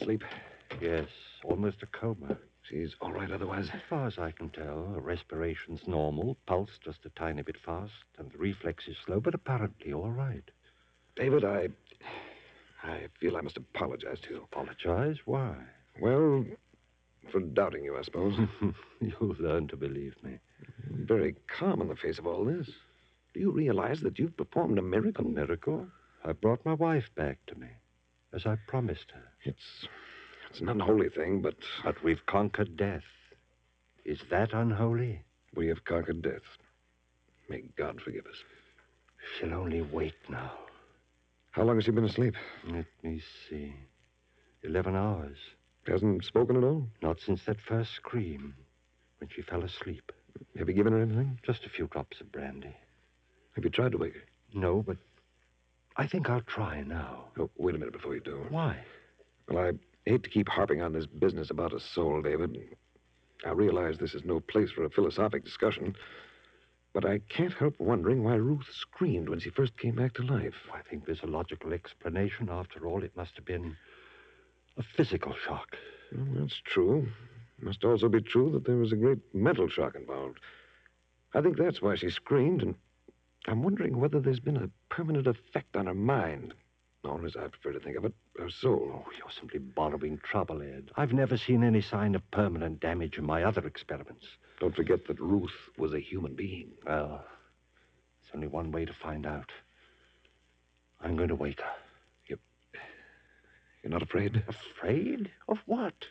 asleep. Yes, almost a coma. She's all right otherwise. As far as I can tell, her respiration's normal, pulse just a tiny bit fast, and the reflex is slow, but apparently all right. David, I feel I must apologize to you. Apologize? Why? Well, for doubting you, I suppose. You'll learn to believe me. I'm very calm in the face of all this. Do you realize that you've performed a miracle? A miracle? I brought my wife back to me, as I promised her. It's an unholy thing, but... But we've conquered death. Is that unholy? We have conquered death. May God forgive us. She'll only wait now. How long has she been asleep? Let me see. 11 hours. Hasn't spoken at all? Not since that first scream, when she fell asleep. Have you given her anything? Just a few drops of brandy. Have you tried to wake her? No, but I think I'll try now. Oh, wait a minute before you do. Why? Well, I hate to keep harping on this business about a soul, David. I realize this is no place for a philosophic discussion, but I can't help wondering why Ruth screamed when she first came back to life. I think there's a logical explanation. After all, it must have been a physical shock. Well, that's true. It must also be true that there was a great mental shock involved. I think that's why she screamed, and I'm wondering whether there's been a permanent effect on her mind. Or, as I prefer to think of it, her soul. Oh, you're simply borrowing trouble, Ed. I've never seen any sign of permanent damage in my other experiments. Don't forget that Ruth was a human being. Well, there's only one way to find out. I'm going to wake her. You're not afraid? Afraid? Of what?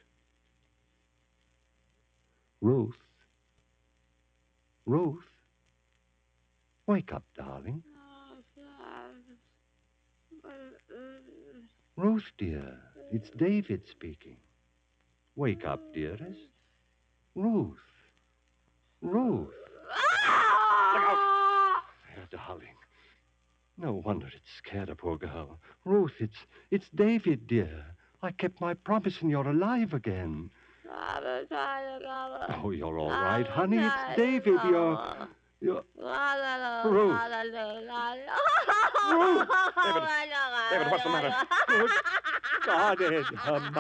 Ruth. Ruth. Wake up, darling. Ruth, dear. It's David speaking. Wake up, dearest. Ruth. Ruth. Look out! Darling. No wonder it scared a poor girl. Ruth, it's David, dear. I kept my promise and you're alive again. Oh, you're all right, honey. It's David. You're... Ruth. Ruth. David, what's the matter? Good God, Ed. Her